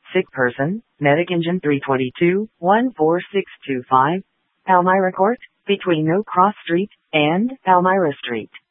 Sick person, Medic Engine 322, 14625, Palmyra Court, between No Cross Street and Palmyra Street.